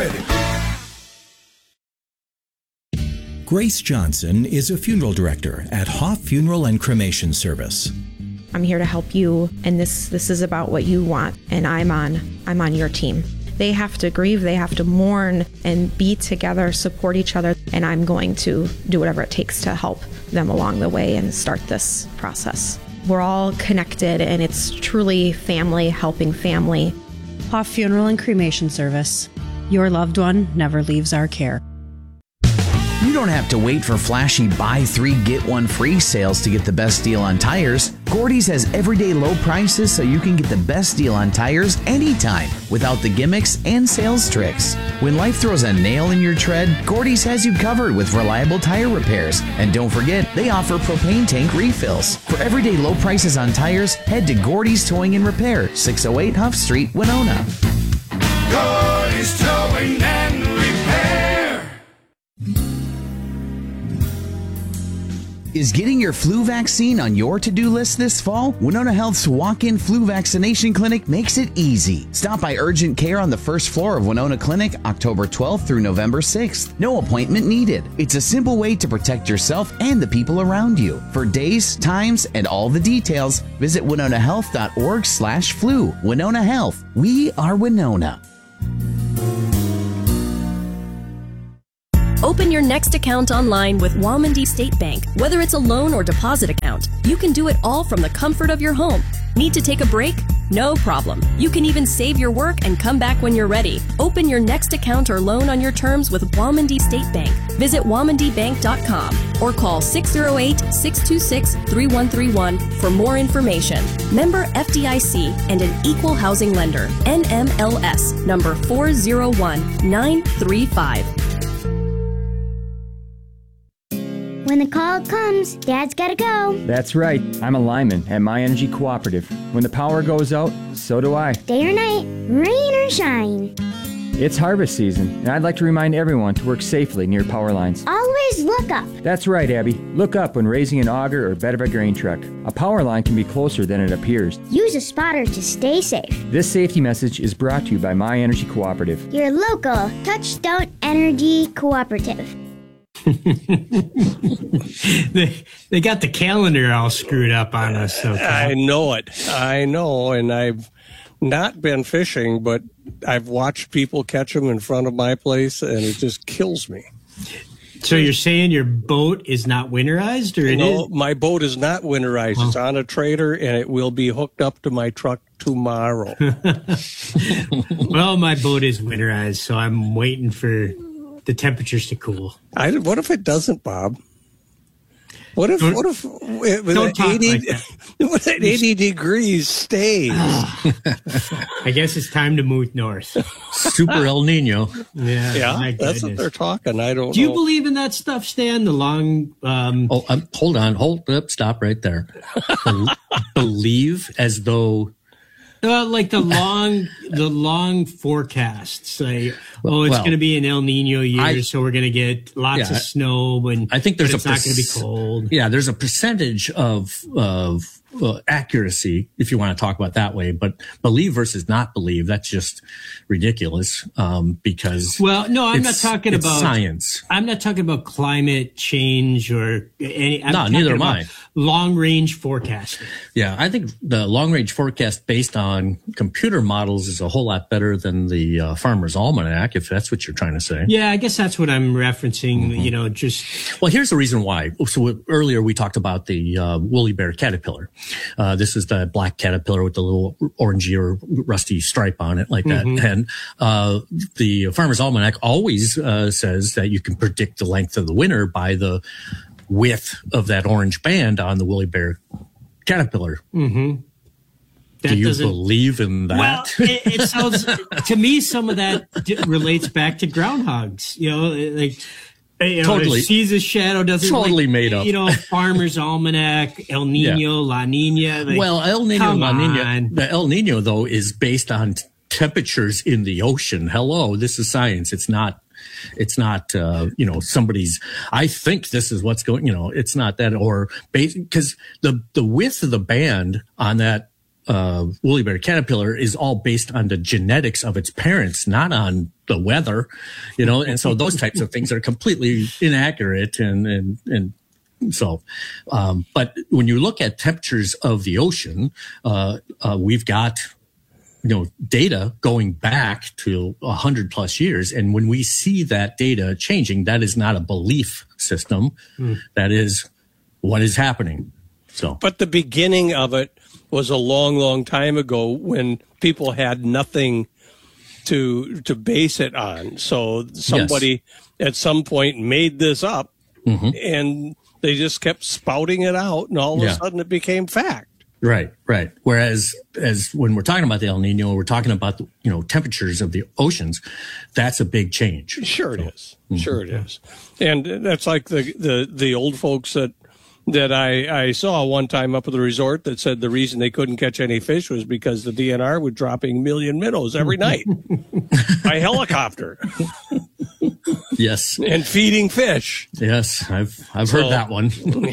ready. Grace Johnson is a funeral director at Hoff Funeral and Cremation Service. I'm here to help you, and this is about what you want, and I'm on your team. They have to grieve, they have to mourn and be together, support each other, and I'm going to do whatever it takes to help them along the way and start this process. We're all connected, and it's truly family helping family. Hoff Funeral and Cremation Service. Your loved one never leaves our care. You don't have to wait for flashy buy 3 get 1 free sales to get the best deal on tires. Gordy's has everyday low prices so you can get the best deal on tires anytime without the gimmicks and sales tricks. When life throws a nail in your tread, Gordy's has you covered with reliable tire repairs. And don't forget, they offer propane tank refills. For everyday low prices on tires, head to Gordy's Towing and Repair, 608 Huff Street, Winona. Gordy's Towing and Repair. Is getting your flu vaccine on your to-do list this fall? Winona Health's walk-in flu vaccination clinic makes it easy. Stop by Urgent Care on the first floor of Winona Clinic, October 12th through November 6th. No appointment needed. It's a simple way to protect yourself and the people around you. For days, times, and all the details, visit winonahealth.org/flu. Winona Health. We are Winona. Open your next account online with Walmondie State Bank. Whether it's a loan or deposit account, you can do it all from the comfort of your home. Need to take a break? No problem. You can even save your work and come back when you're ready. Open your next account or loan on your terms with Walmondie State Bank. Visit WalmonDieBank.com or call 608-626-3131 for more information. Member FDIC and an equal housing lender. NMLS number 401935. When the call comes, Dad's gotta go. That's right. I'm a lineman at My Energy Cooperative. When the power goes out, so do I. Day or night, rain or shine. It's harvest season, and I'd like to remind everyone to work safely near power lines. Always look up. That's right, Abby. Look up when raising an auger or bed of a grain truck. A power line can be closer than it appears. Use a spotter to stay safe. This safety message is brought to you by My Energy Cooperative. Your local Touchstone Energy Cooperative. They got the calendar all screwed up on us. Okay. I know it. I know, and I've not been fishing, but I've watched people catch them in front of my place, and it just kills me. So you're saying your boat is not winterized, or No, my boat is not winterized. Oh. It's on a trailer, and it will be hooked up to my truck tomorrow. Well, my boat is winterized, so I'm waiting for the temperatures to cool. What if it doesn't, Bob? What if with an 80 degrees stays? I guess it's time to move north. Super El Nino. Yeah, that's what they're talking. I don't know. Do you believe in that stuff, Stan? The long... hold up, stop right there. Believe as though... like the long forecasts. Like, it's going to be an El Nino year, so we're going to get lots of snow. And I think there's it's not going to be cold. Yeah, there's a percentage of accuracy, if you want to talk about it that way. But believe versus not believe, that's just ridiculous. Because I'm not talking about science. I'm not talking about climate change or any. Neither am I. Long range forecasting. Yeah, I think the long range forecast based on computer models is a whole lot better than the Farmer's Almanac, if that's what you're trying to say. Yeah, I guess that's what I'm referencing. Mm-hmm. Well, here's the reason why. So earlier we talked about the woolly bear caterpillar. This is the black caterpillar with the little orangey or rusty stripe on it like that. Mm-hmm. And the Farmer's Almanac always says that you can predict the length of the winter by the width of that orange band on the woolly bear caterpillar. Mm-hmm. Do you believe in that? Well, it sounds to me some of that relates back to groundhogs. Totally sees a shadow, doesn't totally made up. Farmer's Almanac, El Nino, La Nina. El Nino, La Nina. The El Nino though is based on temperatures in the ocean. Hello, this is science. It's not somebody's, I think this is what's going, it's not that, or because the width of the band on that woolly bear caterpillar is all based on the genetics of its parents, not on the weather, and so those types of things are completely inaccurate. And so, but when you look at temperatures of the ocean, we've got, data going back to 100+ years. And when we see that data changing, that is not a belief system. That is what is happening. So, but the beginning of it was a long, long time ago when people had nothing to base it on. So somebody at some point made this up, and they just kept spouting it out, and all of a sudden it became fact. Right. Whereas as when we're talking about the El Nino, we're talking about temperatures of the oceans. That's a big change. Sure it is. Sure it is. And that's like the old folks that I saw one time up at the resort that said the reason they couldn't catch any fish was because the DNR was dropping 1 million minnows every night by helicopter. Yes. And feeding fish. Yes, I've heard that one.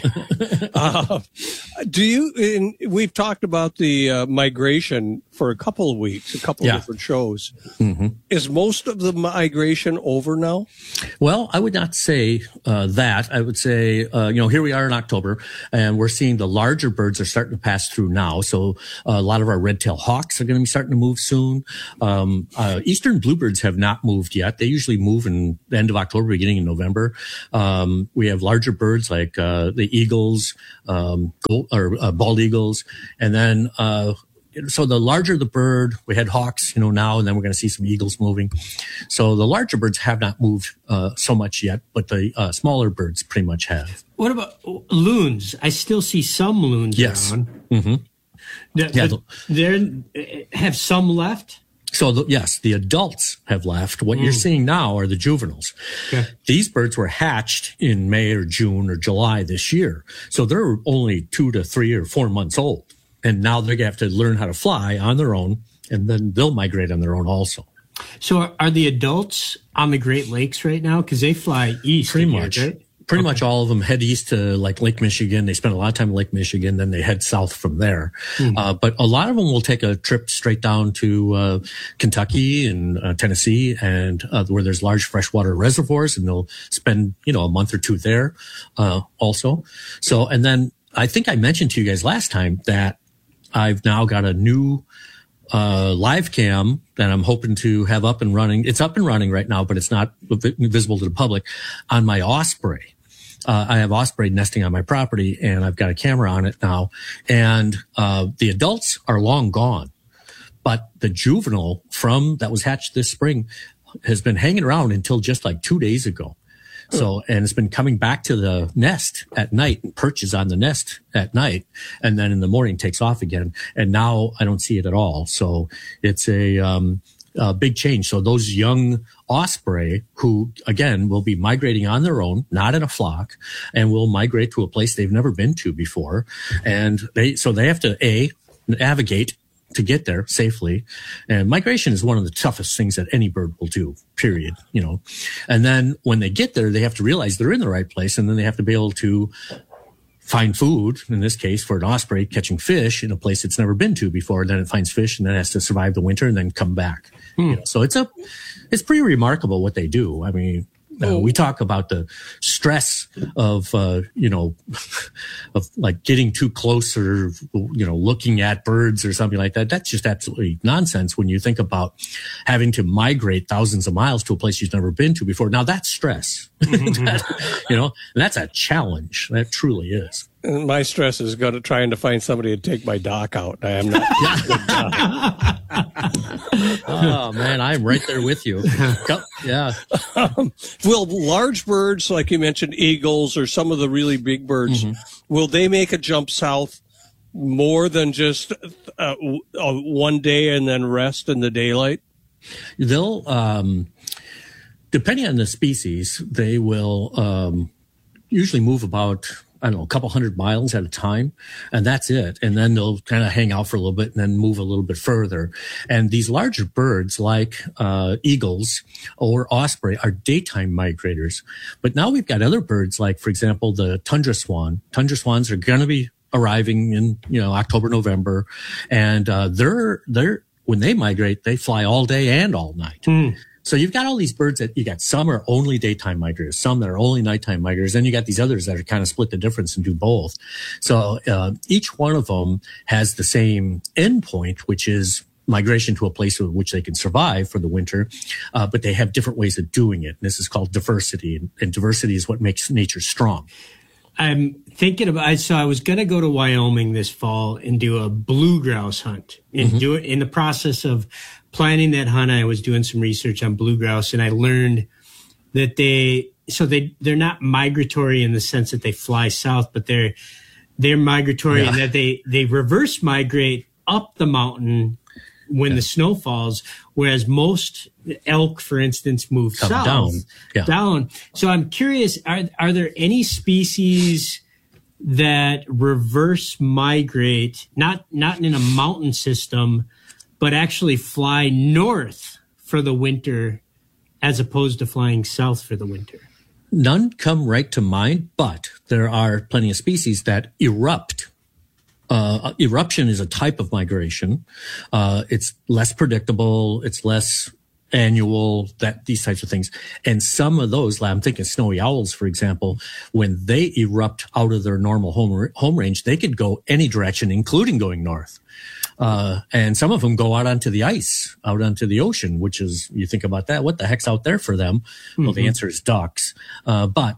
We've talked about the migration for a couple of weeks, a couple of different shows. Is most of the migration over now? Well, I would not say that. I would say, here we are in October, and we're seeing the larger birds are starting to pass through now. So a lot of our red-tailed hawks are going to be starting to move soon. Eastern bluebirds have not moved yet. They usually move in the end of October, beginning in November. We have larger birds like the eagles, bald eagles, and then so the larger the bird, we had hawks, now, and then we're going to see some eagles moving. So the larger birds have not moved so much yet, but the smaller birds pretty much have. What about loons? I still see some loons around. There have some left. So yes, the adults have left. What you're seeing now are the juveniles. Okay. These birds were hatched in May or June or July this year. So they're only 2 to 3 or 4 months old. And now they have to learn how to fly on their own, and then they'll migrate on their own also. So are the adults on the Great Lakes right now? Because they fly east. Pretty much. Right? Pretty much all of them head east to like Lake Michigan. They spend a lot of time in Lake Michigan, then they head south from there. But a lot of them will take a trip straight down to Kentucky and Tennessee, and where there's large freshwater reservoirs, and they'll spend a month or two there also. So, and then I think I mentioned to you guys last time that I've now got a new live cam that I'm hoping to have up and running. It's up and running right now, but it's not visible to the public on my osprey. I have osprey nesting on my property, and I've got a camera on it now. And the adults are long gone, but the juvenile that was hatched this spring has been hanging around until just like 2 days ago. So, and it's been coming back to the nest at night and perches on the nest at night. And then in the morning takes off again. And now I don't see it at all. So it's a big change. So those young osprey who, again, will be migrating on their own, not in a flock, and will migrate to a place they've never been to before. And they have to navigate to get there safely. And migration is one of the toughest things that any bird will do, period, And then when they get there, they have to realize they're in the right place, and then they have to be able to find food, in this case, for an osprey catching fish in a place it's never been to before. Then it finds fish, and then it has to survive the winter and then come back. So it's pretty remarkable what they do. I mean, we talk about the stress of, of like getting too close or, looking at birds or something like that. That's just absolutely nonsense when you think about having to migrate thousands of miles to a place you've never been to before. Now that's stress, and that's a challenge. That truly is. And my stress is trying to find somebody to take my dock out. I am not. Oh man, I'm right there with you. Yeah. Will large birds, like you mentioned, eagles or some of the really big birds, will they make a jump south more than just one day and then rest in the daylight? They'll, depending on the species, they will usually move about, a couple 100 miles at a time, and that's it. And then they'll kind of hang out for a little bit and then move a little bit further. And these larger birds like eagles or osprey are daytime migrators. But now we've got other birds like, for example, the tundra swan. Tundra swans are going to be arriving in, October, November. And, they're when they migrate, they fly all day and all night. So you've got all these birds that you got some are only daytime migrators, some that are only nighttime migrators. Then you got these others that are kind of split the difference and do both. So, each one of them has the same endpoint, which is migration to a place with which they can survive for the winter. But they have different ways of doing it. And this is called diversity, and diversity is what makes nature strong. I'm thinking about, so I was going to go to Wyoming this fall and do a blue grouse hunt and do it. In the process of planning that hunt, I was doing some research on blue grouse, and I learned that they're not migratory in the sense that they fly south, but they're migratory in that they reverse migrate up the mountain when the snow falls, whereas most elk, for instance, move south, down. So I'm curious, are there any species that reverse migrate, not in a mountain system, but actually fly north for the winter as opposed to flying south for the winter? None come right to mind, but there are plenty of species that erupt. Eruption is a type of migration. It's less predictable. It's less annual, these types of things. And some of those, I'm thinking snowy owls, for example, when they erupt out of their normal home range, they could go any direction, including going north. And some of them go out onto the ice, out onto the ocean, which is, you think about that, what the heck's out there for them? Well, the answer is ducks. But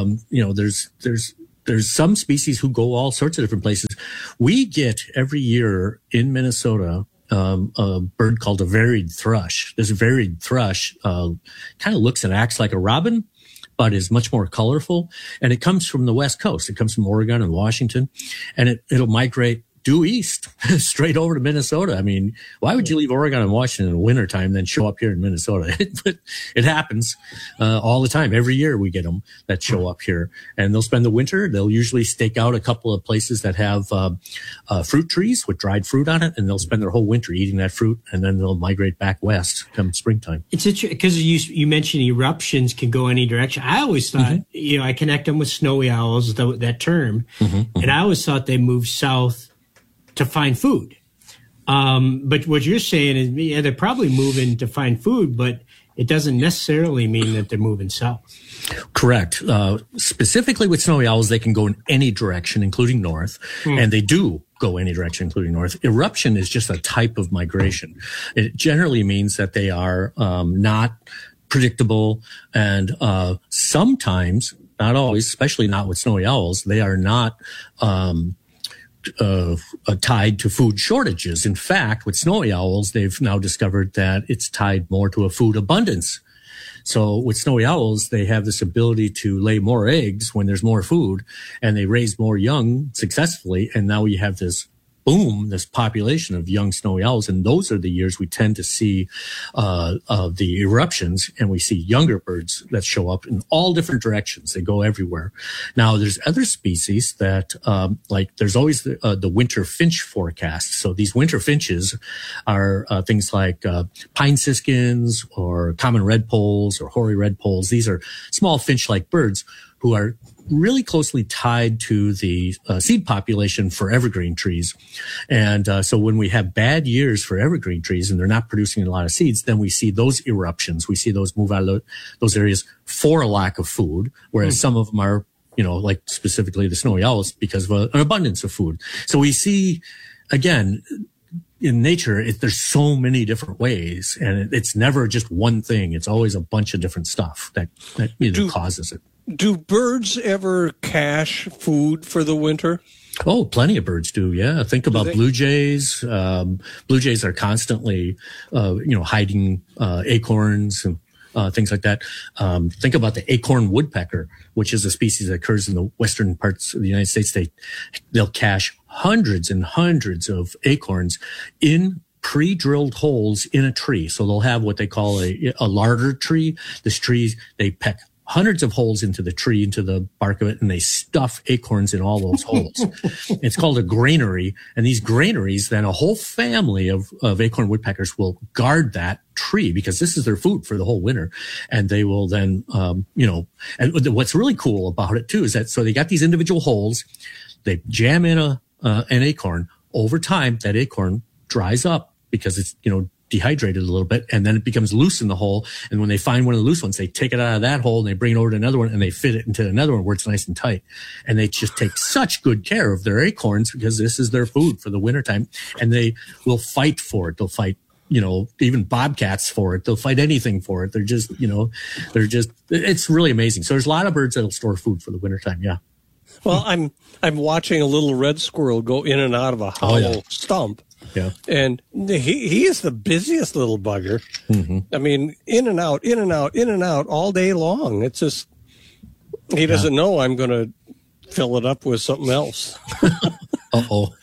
there's some species who go all sorts of different places. We get every year in Minnesota, a bird called a varied thrush. This varied thrush, kind of looks and acts like a robin, but is much more colorful. And it comes from the West Coast. It comes from Oregon and Washington, and it'll migrate due east straight over to Minnesota. I mean, why would you leave Oregon and Washington in the wintertime, then show up here in Minnesota? It happens all the time. Every year we get them that show up here, and they'll spend the winter. They'll usually stake out a couple of places that have fruit trees with dried fruit on it, and they'll spend their whole winter eating that fruit, and then they'll migrate back west come springtime. It's interesting because you mentioned eruptions can go any direction. I always thought, I connect them with snowy owls, that term, and I always thought they moved south to find food. But what you're saying is, they're probably moving to find food, but it doesn't necessarily mean that they're moving south. Correct. Specifically with snowy owls, they can go in any direction, including north, and they do go any direction, including north. Eruption is just a type of migration. It generally means that they are not predictable, and sometimes, not always, especially not with snowy owls, they are not tied to food shortages. In fact, with snowy owls, they've now discovered that it's tied more to a food abundance. So with snowy owls, they have this ability to lay more eggs when there's more food, and they raise more young successfully. And now we have this boom, this population of young snowy owls. And those are the years we tend to see the eruptions, and we see younger birds that show up in all different directions. They go everywhere. Now, there's other species that, there's always the winter finch forecast. So these winter finches are things like pine siskins or common redpolls or hoary redpolls. These are small finch-like birds who are really closely tied to the seed population for evergreen trees. And so when we have bad years for evergreen trees and they're not producing a lot of seeds, then we see those eruptions. We see those move out of those areas for a lack of food, whereas some of them are, like specifically the snowy owls, because of an abundance of food. So we see, again, in nature, there's so many different ways, and it's never just one thing. It's always a bunch of different stuff that causes it. Do birds ever cache food for the winter? Oh, plenty of birds do. Yeah. Think about blue jays. Blue jays are constantly, hiding, acorns and, things like that. Think about the acorn woodpecker, which is a species that occurs in the western parts of the United States. They'll cache hundreds and hundreds of acorns in pre-drilled holes in a tree. So they'll have what they call a larder tree. This tree, they peck hundreds of holes into the tree, into the bark of it, and they stuff acorns in all those holes. It's called a granary. And these granaries, then a whole family of acorn woodpeckers will guard that tree because this is their food for the whole winter. And they will then, and what's really cool about it too is that, so they got these individual holes, they jam in an acorn. Over time, that acorn dries up because it's, dehydrated a little bit, and then it becomes loose in the hole. And when they find one of the loose ones, they take it out of that hole and they bring it over to another one and they fit it into another one where it's nice and tight. And they just take such good care of their acorns because this is their food for the wintertime. And they will fight for it. They'll fight, even bobcats for it. They'll fight anything for it. They're just, it's really amazing. So there's a lot of birds that'll store food for the wintertime. Yeah. Well, I'm watching a little red squirrel go in and out of a hollow stump. Yeah. And he is the busiest little bugger. Mm-hmm. I mean, in and out, in and out, in and out all day long. It's just, he doesn't know I'm going to fill it up with something else. Uh-oh.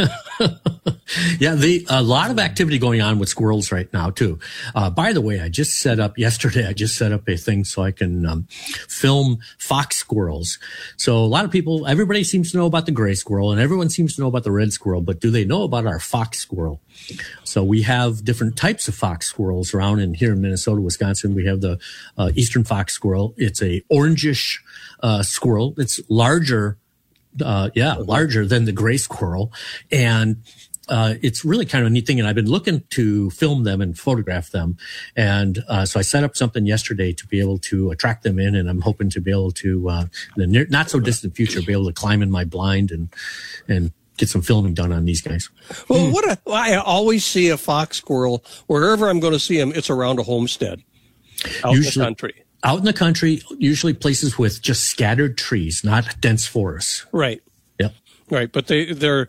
Yeah, a lot of activity going on with squirrels right now, too. By the way, yesterday I just set up a thing so I can film fox squirrels. So a lot of people, everybody seems to know about the gray squirrel and everyone seems to know about the red squirrel, but do they know about our fox squirrel? So we have different types of fox squirrels around here in Minnesota, Wisconsin. We have the eastern fox squirrel. It's a orangish squirrel. It's larger than the gray squirrel. And it's really kind of a neat thing. And I've been looking to film them and photograph them. And so I set up something yesterday to be able to attract them in. And I'm hoping to be able to, in the not so distant future, be able to climb in my blind and get some filming done on these guys. Well, I always see a fox squirrel wherever I'm going to see them. It's around a homestead out in the country. Out in the country, usually places with just scattered trees, not dense forests. Right. Yep. Right. But they're